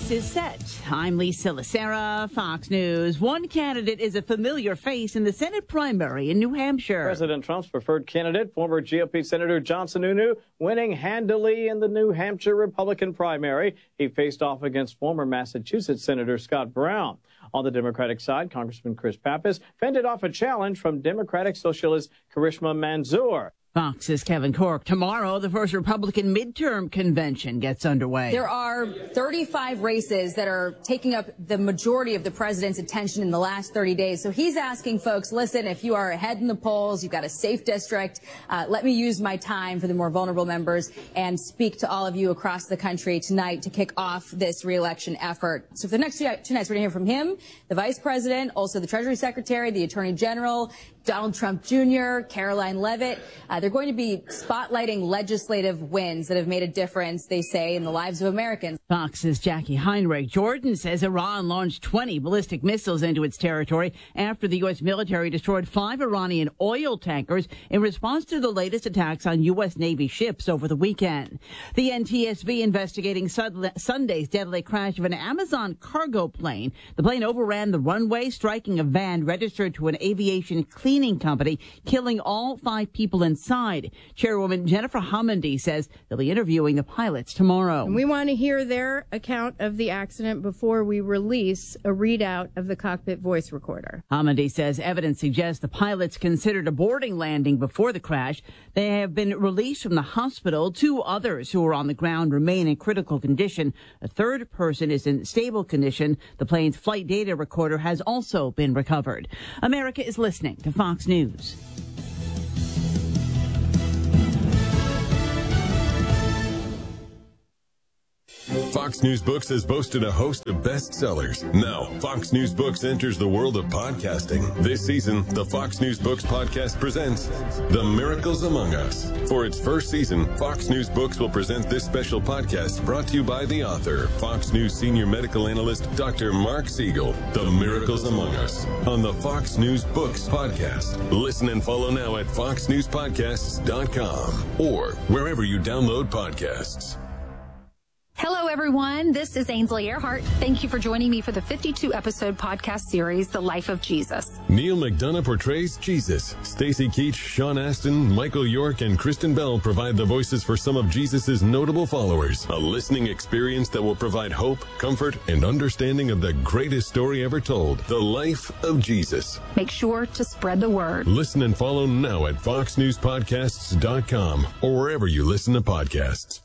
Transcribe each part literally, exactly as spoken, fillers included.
race is set. I'm Lisa Lacera, Fox News. One candidate is a familiar face in the Senate primary in New Hampshire. President Trump's preferred candidate, former G O P Senator John Sununu, winning handily in the New Hampshire Republican primary. He faced off against former Massachusetts Senator Scott Brown. On the Democratic side, Congressman Chris Pappas fended off a challenge from Democratic Socialist Karishma Manzoor. Fox's Kevin Corke. Tomorrow, the first Republican midterm convention gets underway. There are thirty-five races that are taking up the majority of the president's attention in the last thirty days. So he's asking folks, listen, if you are ahead in the polls, you've got a safe district, uh, let me use my time for the more vulnerable members and speak to all of you across the country tonight to kick off this reelection effort. So for the next two nights, we're going to hear from him, the vice president, also the Treasury Secretary, the Attorney General, Donald Trump Junior, Caroline Leavitt. Uh, they're going to be spotlighting legislative wins that have made a difference, they say, in the lives of Americans. Fox's Jackie Heinrich. Jordan says Iran launched twenty ballistic missiles into its territory after the U S military destroyed five Iranian oil tankers in response to the latest attacks on U S Navy ships over the weekend. The N T S B investigating Sunday's deadly crash of an Amazon cargo plane. The plane overran the runway, striking a van registered to an aviation cleaning company, killing all five people inside. Chairwoman Jennifer Homendy says they'll be interviewing the pilots tomorrow. And we want to hear their account of the accident before we release a readout of the cockpit voice recorder. Homendy says evidence suggests the pilots considered a boarding landing before the crash. They have been released from the hospital. Two others who are on the ground remain in critical condition. A third person is in stable condition. The plane's flight data recorder has also been recovered. America is listening to Fox News. Fox News Books has boasted a host of bestsellers. Now, Fox News Books enters the world of podcasting. This season, the Fox News Books podcast presents The Miracles Among Us. For its first season, Fox News Books will present this special podcast brought to you by the author, Fox News senior medical analyst, Doctor Mark Siegel. The Miracles Among Us on the Fox News Books podcast. Listen and follow now at fox news podcasts dot com or wherever you download podcasts. Hello, everyone. This is Ainsley Earhart. Thank you for joining me for the fifty-two episode podcast series, The Life of Jesus. Neil McDonough portrays Jesus. Stacy Keach, Sean Astin, Michael York, and Kristen Bell provide the voices for some of Jesus' notable followers. A listening experience that will provide hope, comfort, and understanding of the greatest story ever told, The Life of Jesus. Make sure to spread the word. Listen and follow now at fox news podcasts dot com or wherever you listen to podcasts.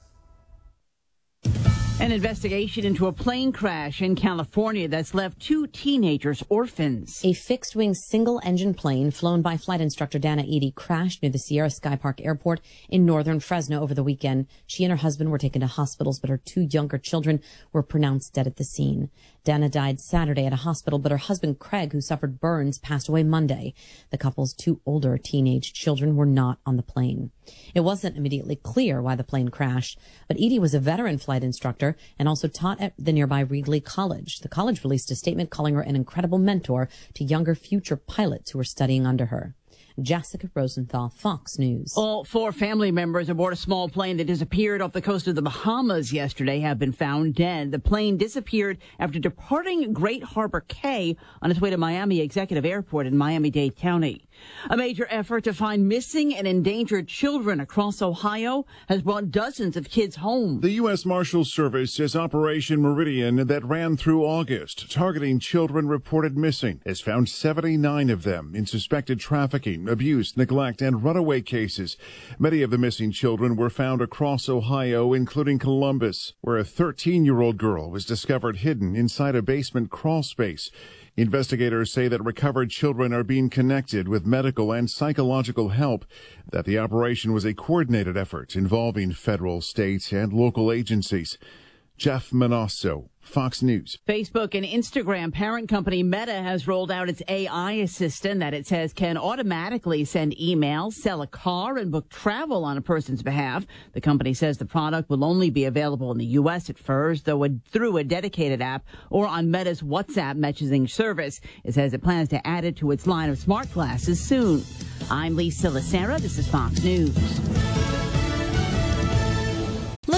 An investigation into a plane crash in California that's left two teenagers orphans. A fixed-wing single-engine plane flown by flight instructor Dana Eady crashed near the Sierra Sky Park Airport in northern Fresno over the weekend. She and her husband were taken to hospitals, but her two younger children were pronounced dead at the scene. Dana died Saturday at a hospital, but her husband, Craig, who suffered burns, passed away Monday. The couple's two older teenage children were not on the plane. It wasn't immediately clear why the plane crashed, but Edie was a veteran flight instructor and also taught at the nearby Reedley College. The college released a statement calling her an incredible mentor to younger future pilots who were studying under her. Jessica Rosenthal, Fox News. All four family members aboard a small plane that disappeared off the coast of the Bahamas yesterday have been found dead. The plane disappeared after departing Great Harbor Cay on its way to Miami Executive Airport in Miami-Dade County. A major effort to find missing and endangered children across Ohio has brought dozens of kids home. The U S Marshals Service says Operation Meridian that ran through August, targeting children reported missing, has found seventy-nine of them in suspected trafficking, abuse, neglect, and runaway cases. Many of the missing children were found across Ohio, including Columbus, where a thirteen-year-old girl was discovered hidden inside a basement crawl space. Investigators say that recovered children are being connected with medical and psychological help, that the operation was a coordinated effort involving federal, state, and local agencies. Jeff Manasso, Fox News. Facebook and Instagram parent company Meta has rolled out its A I assistant that it says can automatically send emails, sell a car, and book travel on a person's behalf. The company says the product will only be available in the U S at first, though through a dedicated app or on Meta's WhatsApp messaging service. It says it plans to add it to its line of smart glasses soon. I'm Lisa Lacera. This is Fox News. Look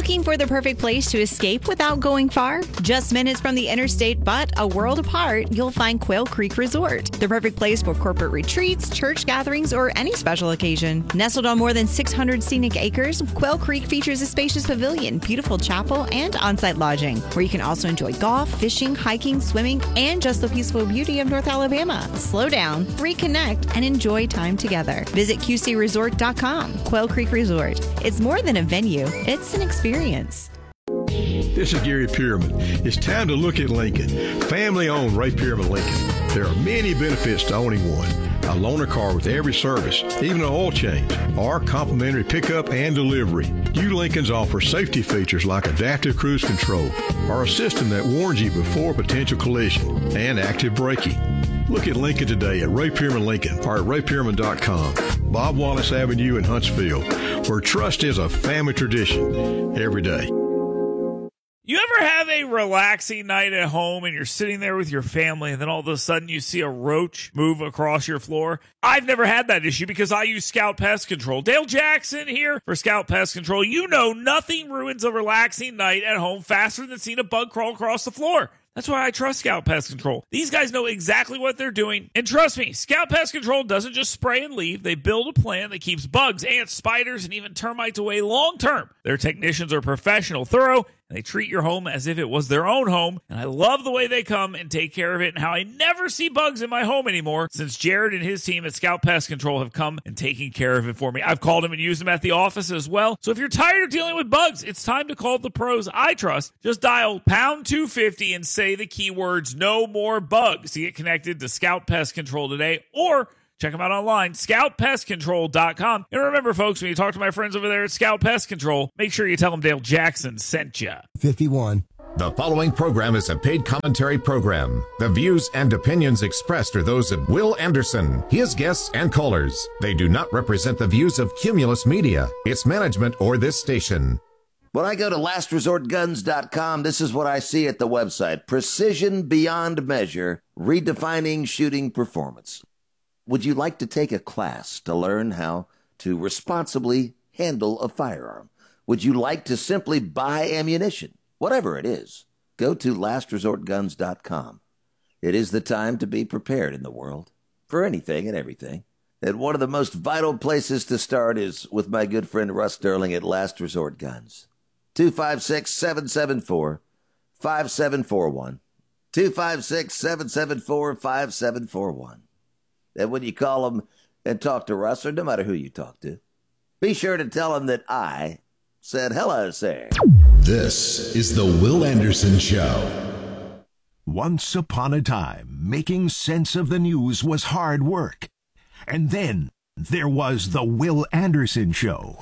Looking for the perfect place to escape without going far? Just minutes from the interstate, but a world apart, you'll find Quail Creek Resort. The perfect place for corporate retreats, church gatherings, or any special occasion. Nestled on more than six hundred scenic acres, Quail Creek features a spacious pavilion, beautiful chapel, and on-site lodging, where you can also enjoy golf, fishing, hiking, swimming, and just the peaceful beauty of North Alabama. Slow down, reconnect, and enjoy time together. Visit Q C resort dot com. Quail Creek Resort. It's more than a venue, it's an experience. This is Gary Pierman. It's time to look at Lincoln. Family-owned Ray Pierman Lincoln. There are many benefits to owning one. A loaner car with every service, even an oil change, or complimentary pickup and delivery. You Lincolns offer safety features like adaptive cruise control, or a system that warns you before potential collision, and active braking. Look at Lincoln today at Ray Pierman Lincoln or at ray pierman dot com. Bob Wallace Avenue in Huntsville, where trust is a family tradition every day. You ever have a relaxing night at home and you're sitting there with your family and then all of a sudden you see a roach move across your floor? I've never had that issue because I use Scout Pest Control. Dale Jackson here for Scout Pest Control. You know nothing ruins a relaxing night at home faster than seeing a bug crawl across the floor. That's why I trust Scout Pest Control. These guys know exactly what they're doing. And trust me, Scout Pest Control doesn't just spray and leave. They build a plan that keeps bugs, ants, spiders, and even termites away long term. Their technicians are professional, thorough, and they treat your home as if it was their own home. And I love the way they come and take care of it and how I never see bugs in my home anymore since Jared and his team at Scout Pest Control have come and taken care of it for me. I've called them and used them at the office as well. So if you're tired of dealing with bugs, it's time to call the pros I trust. Just dial pound two fifty and say the keywords no more bugs to get connected to Scout Pest Control today, or check them out online, scout pest control dot com. And remember, folks, when you talk to my friends over there at Scout Pest Control, make sure you tell them Dale Jackson sent you. fifty-one. The following program is a paid commentary program. The views and opinions expressed are those of Will Anderson, his guests, and callers. They do not represent the views of Cumulus Media, its management, or this station. When I go to last resort guns dot com, this is what I see at the website. Precision beyond measure, redefining shooting performance. Would you like to take a class to learn how to responsibly handle a firearm? Would you like to simply buy ammunition? Whatever it is, go to last resort guns dot com. It is the time to be prepared in the world for anything and everything. And one of the most vital places to start is with my good friend Russ Sterling at Last Resort Guns. two five six, seven seven four, five seven four one. two five six, seven seven four, five seven four one. And when you call him and talk to Russ, or no matter who you talk to, be sure to tell him that I said hello, sir. This is the Will Anderson Show. Once upon a time, making sense of the news was hard work. And then there was the Will Anderson Show.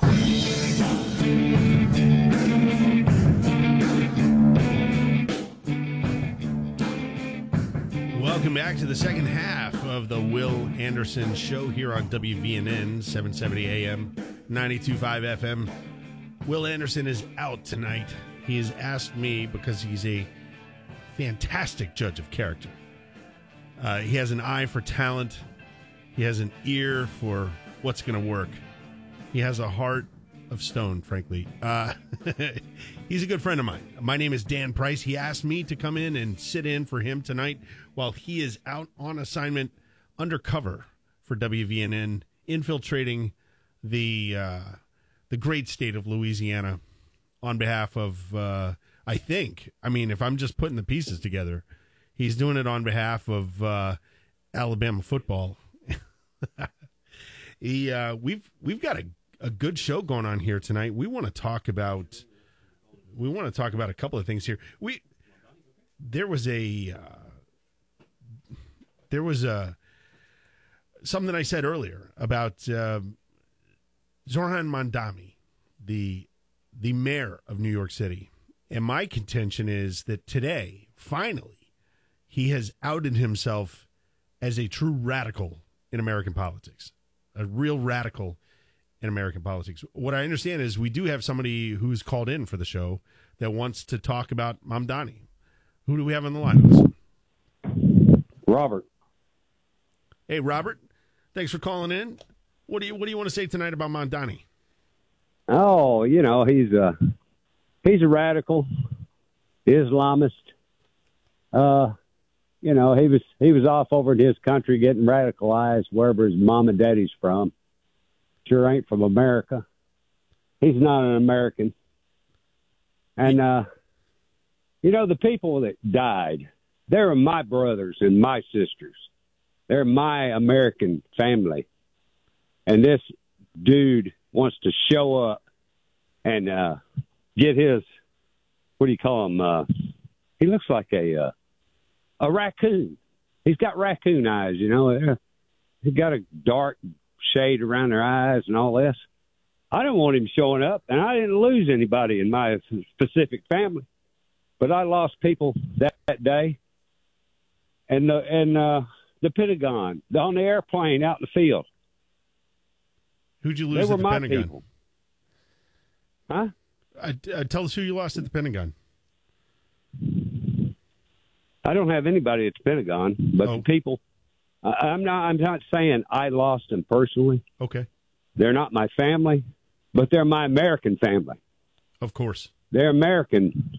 Welcome back to the second half of the Will Anderson Show here on W V N N, seven seventy A M, ninety-two point five F M. Will Anderson is out tonight. He has asked me, because he's a fantastic judge of character. Uh, he has an eye for talent. He has an ear for what's going to work. He has a heart of stone, frankly. Uh, he's a good friend of mine. My name is Dan Price. He asked me to come in and sit in for him tonight while he is out on assignment undercover for W V N N, infiltrating the uh, the great state of Louisiana on behalf of, uh, I think, I mean, if I'm just putting the pieces together, he's doing it on behalf of uh, Alabama football. he, uh, we've we've got a, a good show going on here tonight. We want to talk about we want to talk about a couple of things here. We there was a uh, there was a something I said earlier about uh, Zohran Mamdani, the the mayor of New York City, and my contention is that today, finally, he has outed himself as a true radical in American politics, a real radical in American politics. What I understand is we do have somebody who's called in for the show that wants to talk about Mamdani. Who do we have on the line? Robert. Hey, Robert. Thanks for calling in. What do you What do you want to say tonight about Mamdani? Oh, you know, he's uh, he's a radical Islamist. Uh, you know, he was he was off over in his country getting radicalized wherever his mom and daddy's from. Sure ain't from America. He's not an American. And, uh, you know, the people that died, they're my brothers and my sisters. They're my American family. And this dude wants to show up and uh, get his, what do you call him? Uh, he looks like a uh, a raccoon. He's got raccoon eyes, you know. He's got a dark shade around their eyes and all this. I didn't want him showing up, and I didn't lose anybody in my specific family. But I lost people that, that day. And the, and, uh, the Pentagon, on the airplane out in the field. Who'd you lose they at were the my Pentagon? People. Huh? Uh, uh, tell us who you lost at the Pentagon. I don't have anybody at the Pentagon, but oh. the people. I, I'm not. I'm not saying I lost them personally. Okay. They're not my family, but they're my American family. Of course. They're American,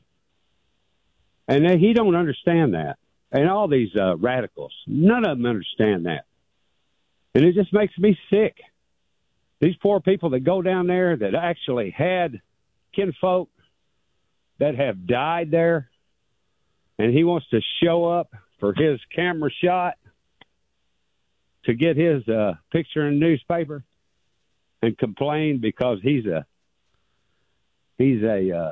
and they, he don't understand that. And all these uh, radicals, none of them understand that, and it just makes me sick. These poor people that go down there that actually had kinfolk that have died there, and he wants to show up for his camera shot to get his uh, picture in the newspaper and complain because he's a he's a uh,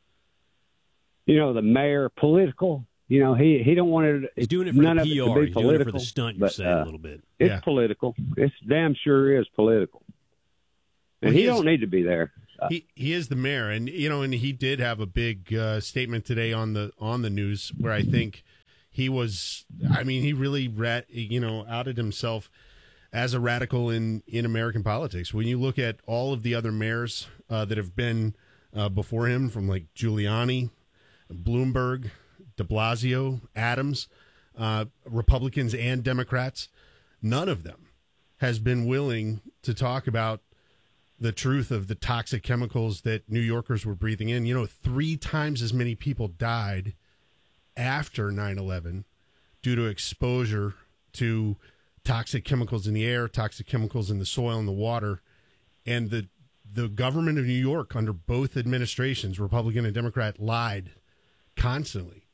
you know, the mayor political. You know, he he don't want it. He's doing it for none the of P it R. to be He's political, doing it for the stunt. You're but, saying uh, a little bit. It's Yeah. political. It's damn sure is political, and Well, he, he is- don't need to be there. Uh, He he is the mayor, and you know, and he did have a big uh, statement today on the on the news where I think he was. I mean, he really rat, you know outed himself as a radical in in American politics. When you look at all of the other mayors uh, that have been uh, before him, from like Giuliani, Bloomberg, De Blasio, Adams, uh, Republicans and Democrats, none of them has been willing to talk about the truth of the toxic chemicals that New Yorkers were breathing in. You know, three times as many people died after nine eleven due to exposure to toxic chemicals in the air, toxic chemicals in the soil and the water. And the the government of New York, under both administrations, Republican and Democrat, lied constantly.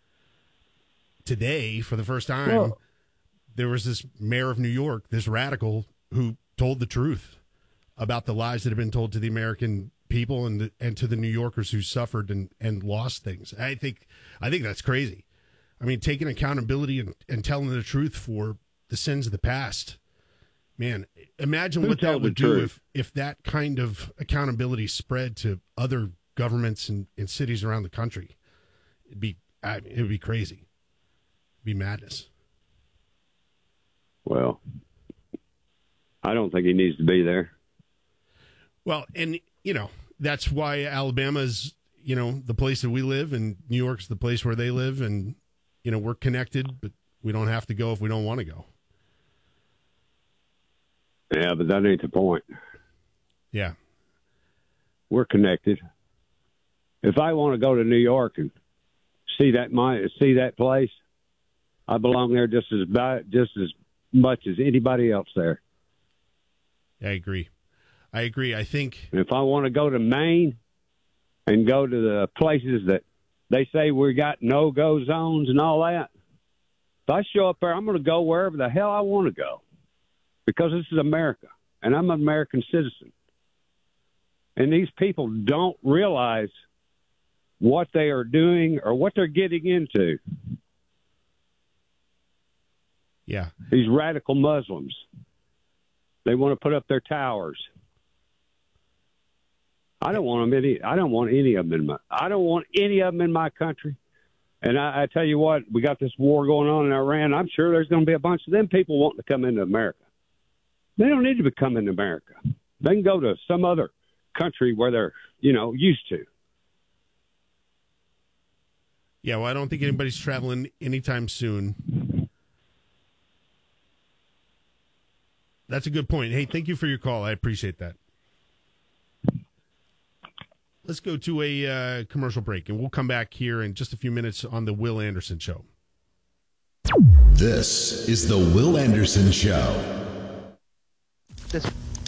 Today, for the first time, Well- there was this mayor of New York, this radical, who told the truth about the lies that have been told to the American people and the, and to the New Yorkers who suffered and, and lost things. I think I think that's crazy. I mean, taking accountability and, and telling the truth for the sins of the past. Man, imagine Who what that told the would do truth? if, if that kind of accountability spread to other governments and, and cities around the country. It'd be I mean, it would be crazy. It'd be madness. Well, I don't think he needs to be there. Well, and, you know, that's why Alabama's, you know, the place that we live, and New York's the place where they live, and, you know, we're connected, but we don't have to go if we don't want to go. Yeah, but that ain't the point. Yeah. We're connected. If I want to go to New York and see that my see that place, I belong there just as about, just as much as anybody else there. I agree. I agree. I think And if I want to go to Maine and go to the places that they say we got no-go zones and all that, if I show up there, I'm going to go wherever the hell I want to go because this is America, and I'm an American citizen. And these people don't realize what they are doing or what they're getting into. Yeah. These radical Muslims, they want to put up their towers. I don't want them any. I don't want any of them in my. I don't want any of them in my country. And I, I tell you what, we got this war going on in Iran. I'm sure there's going to be a bunch of them people wanting to come into America. They don't need to be coming to America. They can go to some other country where they're, you know, used to. Yeah, well, I don't think anybody's traveling anytime soon. That's a good point. Hey, thank you for your call. I appreciate that. Let's go to a uh, commercial break, and we'll come back here in just a few minutes on the Will Anderson Show. This is the Will Anderson Show. This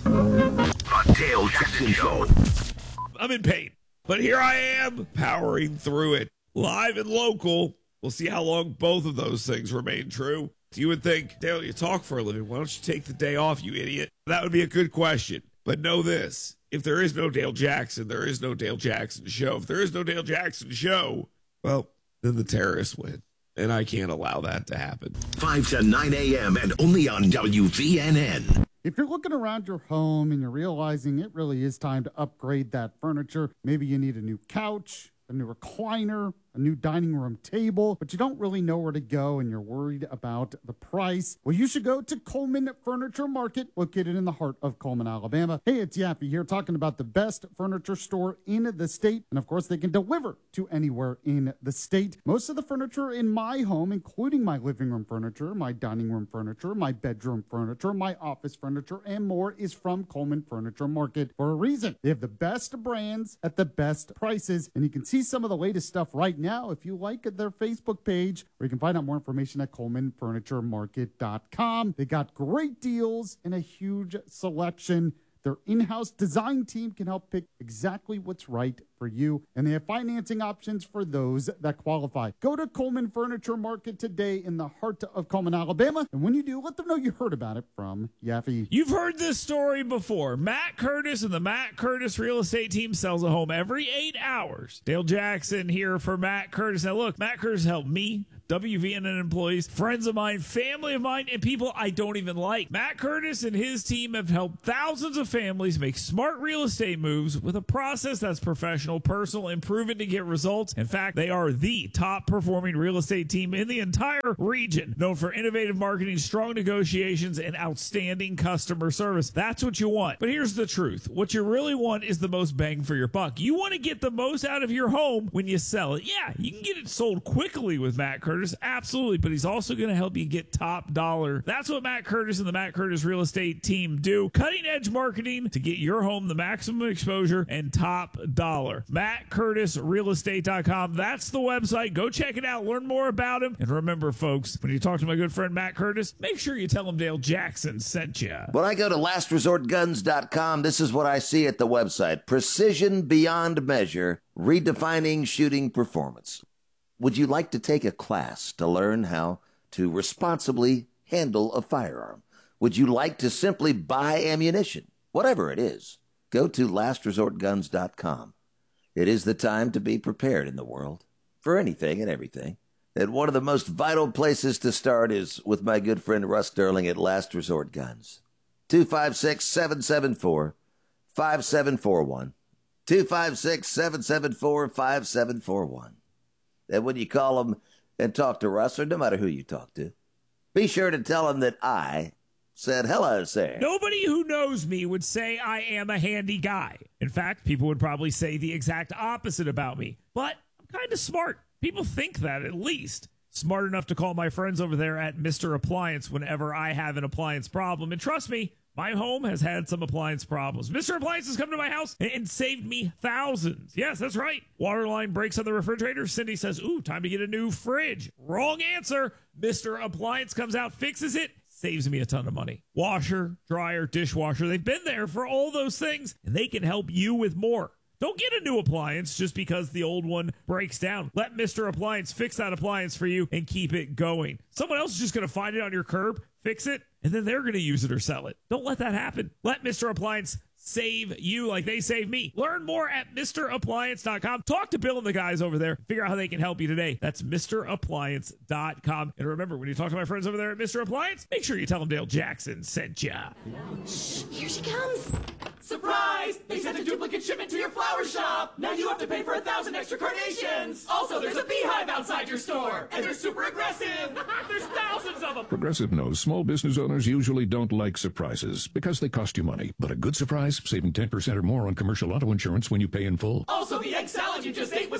Dale Jackson Show. I'm in pain, but here I am powering through it. Live and local. We'll see how long both of those things remain true. You would think, Dale, you talk for a living. Why don't you take the day off, you idiot? That would be a good question. But know this. If there is no Dale Jackson, there is no Dale Jackson Show. If there is no Dale Jackson Show, well, then the terrorists win. And I can't allow that to happen. five to nine a.m. and only on W V N N. If you're looking around your home and you're realizing it really is time to upgrade that furniture, maybe you need a new couch, a new recliner, a new dining room table, but you don't really know where to go and you're worried about the price, well, you should go to Coleman Furniture Market, located in the heart of Coleman, Alabama. Hey, it's Yappy here talking about the best furniture store in the state. And of course, they can deliver to anywhere in the state. Most of the furniture in my home, including my living room furniture, my dining room furniture, my bedroom furniture, my office furniture, and more, is from Coleman Furniture Market for a reason. They have the best brands at the best prices, and you can see some of the latest stuff right now if you like their Facebook page, or you can find out more information at coleman furniture market dot com. They got great deals and a huge selection. Their in-house design team can help pick exactly what's right for you, and they have financing options for those that qualify. Go to Coleman Furniture Market today in the heart of Coleman, Alabama, and when you do, let them know you heard about it from Yaffee. You've heard this story before. Matt Curtis and the Matt Curtis Real Estate Team sells a home every eight hours. Dale Jackson here for Matt Curtis. Now, look, Matt Curtis helped me, W V N N employees, friends of mine, family of mine, and people I don't even like. Matt Curtis and his team have helped thousands of families make smart real estate moves with a process that's professional, personal, and proven to get results. In fact, they are the top performing real estate team in the entire region, known for innovative marketing, strong negotiations, and outstanding customer service. That's what you want. But here's the truth. What you really want is the most bang for your buck. You want to get the most out of your home when you sell it. Yeah, you can get it sold quickly with Matt Curtis. Absolutely, but he's also going to help you get top dollar. That's what Matt Curtis and the Matt Curtis Real Estate Team do. Cutting edge marketing to get your home the maximum exposure and top dollar. Matt Curtis Real Estate dot com. That's the website. Go check it out. Learn more about him. And remember, folks, when you talk to my good friend Matt Curtis, make sure you tell him Dale Jackson sent you. When I go to last resort guns dot com, this is what I see at the website. Precision beyond measure, redefining shooting performance. Would you like to take a class to learn how to responsibly handle a firearm? Would you like to simply buy ammunition? Whatever it is, go to last resort guns dot com. It is the time to be prepared in the world for anything and everything. And one of the most vital places to start is with my good friend Russ Sterling at Last Resort Guns. two five six, seven seven four, five seven four one. two five six, seven seven four, five seven four one. And when you call them and talk to Russ, or no matter who you talk to, be sure to tell him that I said hello, sir. Nobody who knows me would say I am a handy guy. In fact, people would probably say the exact opposite about me. But I'm kind of smart. People think that, at least. Smart enough to call my friends over there at Mister Appliance whenever I have an appliance problem. And trust me, my home has had some appliance problems. Mister Appliance has come to my house and saved me thousands. Yes, that's right. Water line breaks on the refrigerator. Cindy says, ooh, time to get a new fridge. Wrong answer. Mister Appliance comes out, fixes it, saves me a ton of money. Washer, dryer, dishwasher, they've been there for all those things, and they can help you with more. Don't get a new appliance just because the old one breaks down. Let Mister Appliance fix that appliance for you and keep it going. Someone else is just going to find it on your curb, fix it, and then they're going to use it or sell it. Don't let that happen. Let Mister Appliance save you like they saved me. Learn more at Mister Appliance dot com. Talk to Bill and the guys over there. Figure out how they can help you today. That's Mister Appliance dot com. And remember, when you talk to my friends over there at Mister Appliance, make sure you tell them Dale Jackson sent ya. Shh, here she comes. Surprise! They sent a duplicate shipment to your flower shop. Now you have to pay for a thousand extra carnations. Also, there's a beehive outside your store. And they're super aggressive. There's thousands of them. Progressive knows small business owners usually don't like surprises because they cost you money. But a good surprise, saving ten percent or more on commercial auto insurance when you pay in full. Also, the egg salad you just ate was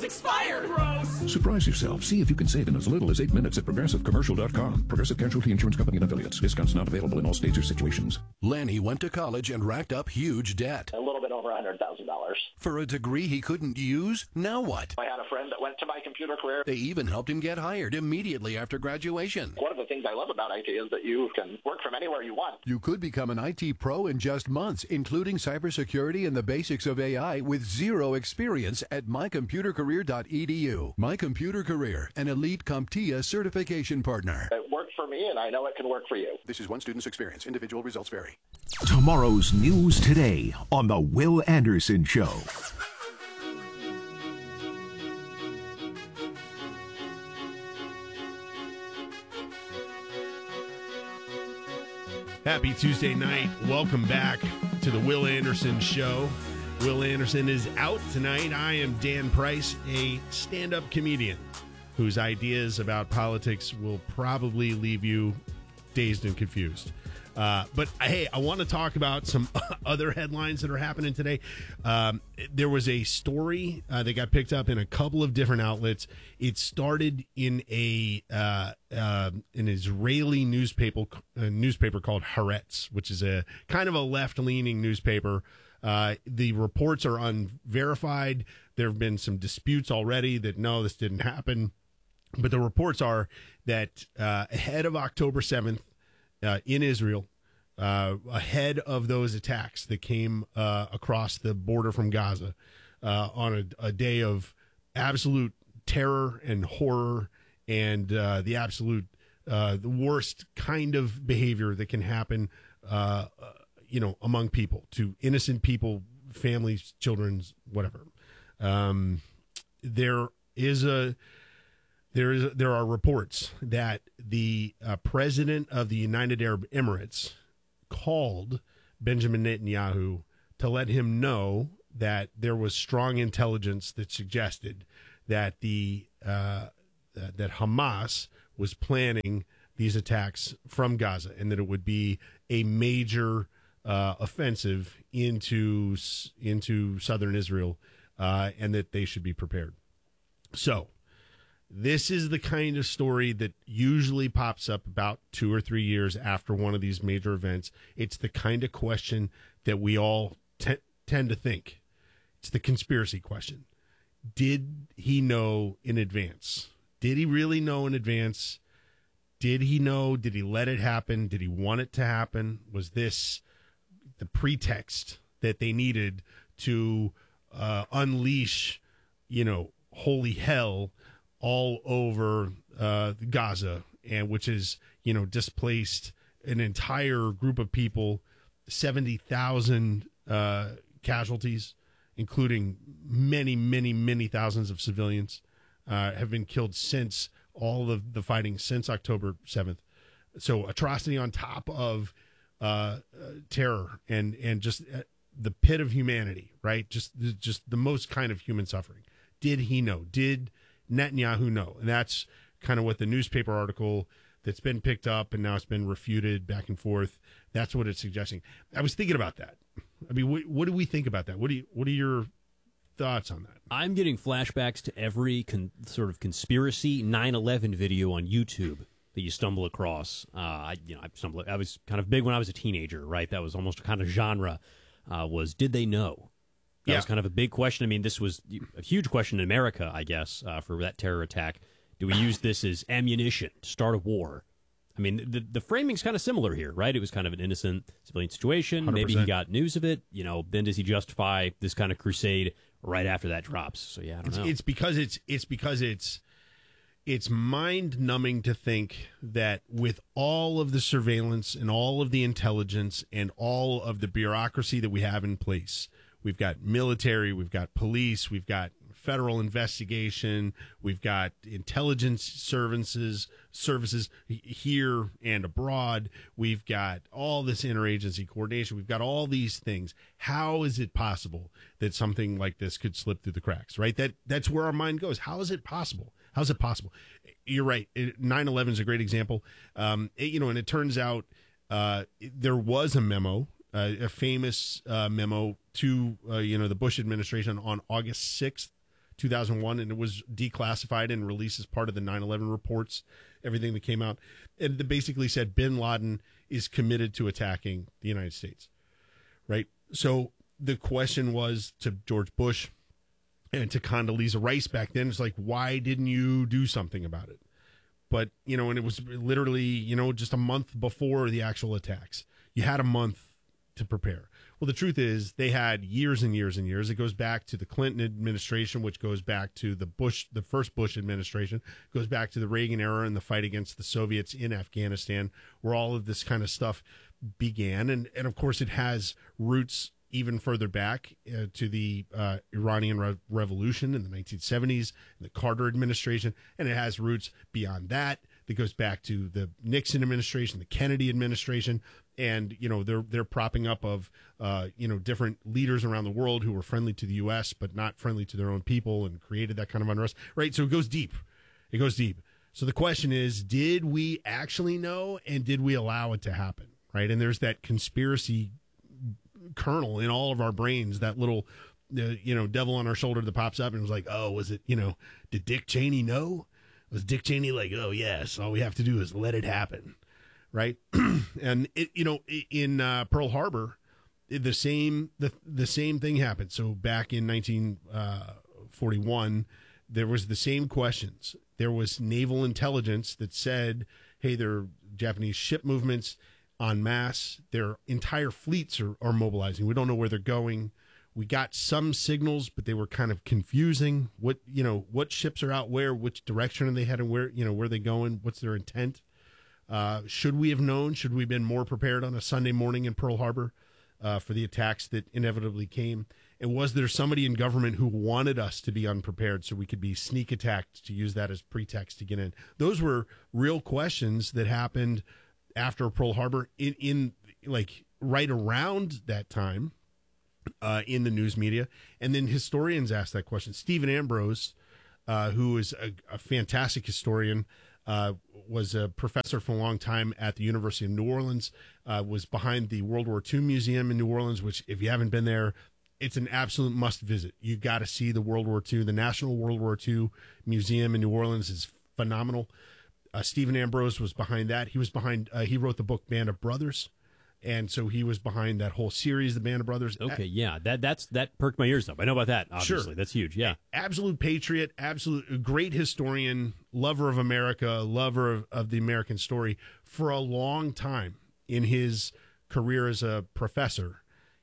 expired. Gross. Surprise yourself. See if you can save in as little as eight minutes at progressive commercial dot com. Progressive Casualty Insurance Company and affiliates. Discounts not available in all states or situations. Lanny went to college and racked up huge debt. A little bit over one hundred thousand dollars. For a degree he couldn't use? Now what? I had a friend that went to my computer career. They even helped him get hired immediately after graduation. One of the things I love about I T is that you can work from anywhere you want. You could become an I T pro in just months, including cybersecurity and the basics of A I with zero experience at my computer career dot e d u. My Computer Career, an elite CompTIA certification partner. It worked for me, and I know it can work for you. This is one student's experience. Individual results vary. Tomorrow's news today on The Will Anderson Show. Happy Tuesday night. Welcome back to the Will Anderson Show. Will Anderson is out tonight. I am Dan Price, a stand-up comedian whose ideas about politics will probably leave you dazed and confused. Uh, but hey, I want to talk about some other headlines that are happening today. Um, there was a story uh, that got picked up in a couple of different outlets. It started in a uh, uh, an Israeli newspaper uh, newspaper called Haaretz, which is a kind of a left-leaning newspaper. Uh, the reports are unverified. There have been some disputes already that no, this didn't happen. But the reports are that uh, ahead of October seventh, Uh, in Israel, uh, ahead of those attacks that came uh, across the border from Gaza uh, on a, a day of absolute terror and horror and uh, the absolute uh, the worst kind of behavior that can happen, uh, uh, you know, among people, to innocent people, families, children's, whatever. Um, there is a There is there are reports that the uh, president of the United Arab Emirates called Benjamin Netanyahu to let him know that there was strong intelligence that suggested that the uh, that Hamas was planning these attacks from Gaza and that it would be a major uh, offensive into into southern Israel uh, and that they should be prepared. So. This is the kind of story that usually pops up about two or three years after one of these major events. It's the kind of question that we all te- tend to think. It's the conspiracy question. Did he know in advance? Did he really know in advance? Did he know? Did he let it happen? Did he want it to happen? Was this the pretext that they needed to uh, unleash, you know, holy hell all over uh, Gaza, and which is, you know, displaced an entire group of people, seventy thousand uh, casualties, including many, many, many thousands of civilians uh, have been killed since all of the fighting since October seventh. So atrocity on top of uh, uh, terror and and just uh, the pit of humanity, right? Just just the most kind of human suffering. Did he know? Did Netanyahu know? And that's kind of what the newspaper article that's been picked up and now it's been refuted back and forth. That's what it's suggesting. I was thinking about that. I mean, what, what do we think about that? What do you, what are your thoughts on that? I'm getting flashbacks to every con- sort of conspiracy nine eleven video on YouTube that you stumble across. Uh, I, you know, I stumbled. I was kind of big when I was a teenager, right? That was almost a kind of genre. Uh, was did they know? That yeah. was kind of a big question. I mean, this was a huge question in America, I guess, uh, for that terror attack. Do we use this as ammunition to start a war? I mean, the the framing's kind of similar here, right? It was kind of an innocent civilian situation. one hundred percent. Maybe he got news of it. You know, then does he justify this kind of crusade right after that drops? So yeah, I don't it's, know. It's because it's it's because it's it's mind numbing to think that with all of the surveillance and all of the intelligence and all of the bureaucracy that we have in place. We've got military, we've got police, we've got federal investigation, we've got intelligence services services here and abroad. We've got all this interagency coordination. We've got all these things. How is it possible that something like this could slip through the cracks, right? That that's where our mind goes. How is it possible? How is it possible? You're right. nine eleven is a great example. Um, it, you know, and it turns out uh, there was a memo, uh, a famous uh, memo to uh, you know the Bush administration on August sixth, two thousand one, and it was declassified and released as part of the nine eleven reports, everything that came out. And it basically said bin Laden is committed to attacking the United States, right? So the question was to George Bush and to Condoleezza Rice back then, it's like, why didn't you do something about it? But, you know, and it was literally, you know, just a month before the actual attacks. You had a month to prepare. Well, the truth is they had years and years and years. It goes back to the Clinton administration, which goes back to the Bush, the first Bush administration, goes back to the Reagan era and the fight against the Soviets in Afghanistan, where all of this kind of stuff began. And, and of course, it has roots even further back uh, to the uh, Iranian Re- Revolution in the nineteen seventies, the Carter administration, and it has roots beyond that. That goes back to the Nixon administration, the Kennedy administration, and you know they're they're propping up of uh, you know different leaders around the world who were friendly to the U S but not friendly to their own people and created that kind of unrest. Right, so it goes deep. It goes deep. So the question is, did we actually know, and did we allow it to happen? Right, and there's that conspiracy kernel in all of our brains, that little uh, you know devil on our shoulder that pops up and was like, oh, was it you know did Dick Cheney know? Was Dick Cheney like, oh yes, all we have to do is let it happen, right? And it, you know in uh, Pearl Harbor, the same the the same thing happened. So back in nineteen forty-one, there was the same questions. There was naval intelligence that said, hey, there are Japanese ship movements en masse. Their entire fleets are, are mobilizing. We don't know where they're going. We got some signals, but they were kind of confusing. What, you know, what ships are out where, which direction are they heading, where, you know, where are they going? What's their intent? Uh, should we have known? Should we have been more prepared on a Sunday morning in Pearl Harbor uh, for the attacks that inevitably came? And was there somebody in government who wanted us to be unprepared so we could be sneak attacked, to use that as pretext to get in? Those were real questions that happened after Pearl Harbor in, in like right around that time uh, in the news media. And then historians asked that question. Stephen Ambrose, uh, who is a, a fantastic historian, uh, was a professor for a long time at the University of New Orleans, uh, was behind the World War Two Museum in New Orleans, which if you haven't been there, it's an absolute must visit. You got to see the World War Two. The National World War Two Museum in New Orleans is phenomenal. Uh, Stephen Ambrose was behind that. He was behind, uh, he wrote the book Band of Brothers. And so he was behind that whole series, The Band of Brothers. Okay, yeah, that that's that perked my ears up. I know about that, obviously. Sure. That's huge, yeah. Absolute patriot, absolute great historian, lover of America, lover of, of the American story. For a long time in his career as a professor,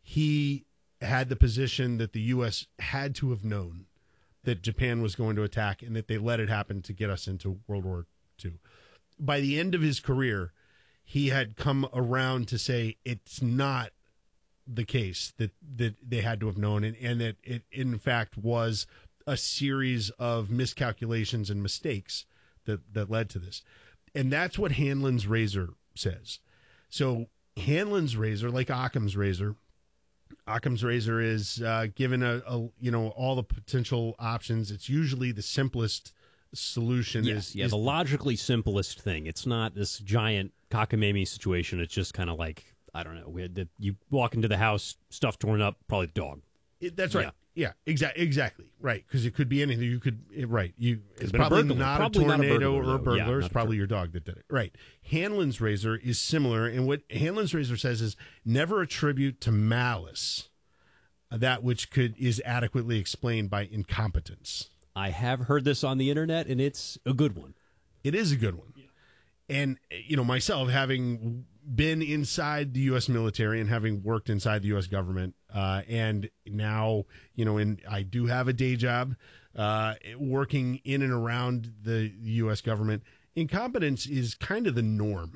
he had the position that the U S had to have known that Japan was going to attack and that they let it happen to get us into World War Two. By the end of his career, he had come around to say it's not the case that, that they had to have known, and, and that it, in fact, was a series of miscalculations and mistakes that, that led to this. And that's what Hanlon's razor says. So Hanlon's razor, like Occam's razor, Occam's razor is uh, given a, a, you know, all the potential options. It's usually the simplest solution. Yes, is, yeah, is the logically simplest thing. It's not this giant cockamamie situation. It's just kind of like, I don't know, we had the, you walk into the house, stuff torn up, probably the dog. It, that's right. Yeah, yeah exactly. Exactly. Right. Because it could be anything. You could, right. You, it's been a probably, burglar. not, Probably a not a tornado burglar, or a though. burglar. Yeah, it's not a probably your dog that did it. Right. Hanlon's razor is similar. And what Hanlon's razor says is never attribute to malice that which could is adequately explained by incompetence. I have heard this on the internet, and it's a good one. It is a good one. Yeah. And, you know, myself, having been inside the U S military and having worked inside the U S government, uh, and now, you know, and I do have a day job uh, working in and around the U S government, incompetence is kind of the norm.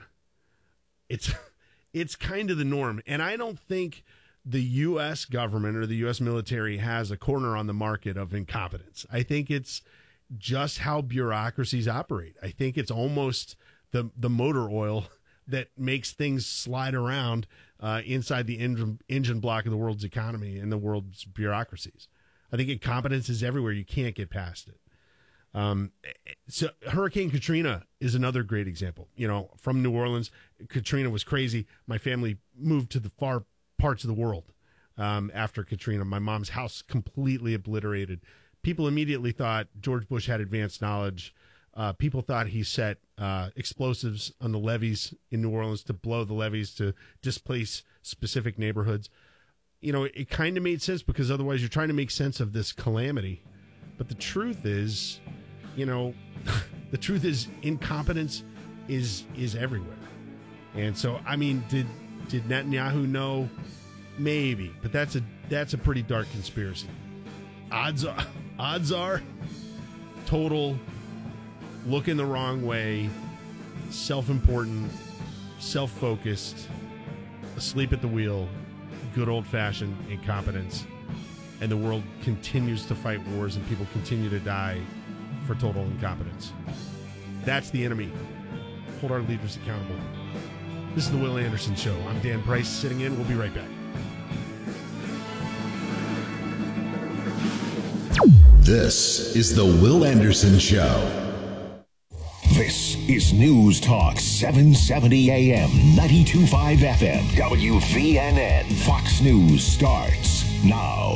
It's it's kind of the norm. And I don't think the U S government or the U S military has a corner on the market of incompetence. I think it's just how bureaucracies operate. I think it's almost the the motor oil that makes things slide around uh, inside the engine, engine block of the world's economy and the world's bureaucracies. I think incompetence is everywhere. You can't get past it. Um, so Hurricane Katrina is another great example. You know, from New Orleans, Katrina was crazy. My family moved to the far parts of the world um, after Katrina. My mom's house completely obliterated. people immediately thought George Bush had advanced knowledge. Uh, people thought he set uh, explosives on the levees in New Orleans to blow the levees to displace specific neighborhoods. You know, it kind of made sense because otherwise you're trying to make sense of this calamity. But the truth is, you know, the truth is incompetence is is everywhere. And so, I mean, did did Netanyahu know? Maybe, but that's a that's a pretty dark conspiracy. Odds are, odds are, total looking the wrong way, self-important, self-focused, asleep at the wheel, good old-fashioned incompetence, and the world continues to fight wars and people continue to die for total incompetence. That's the enemy. Hold our leaders accountable. This is the Will Anderson Show. I'm Dan Price sitting in. We'll be right back. This is the Will Anderson Show. This is News Talk seven seventy A M, ninety-two point five F M, W V N N. Fox News starts now.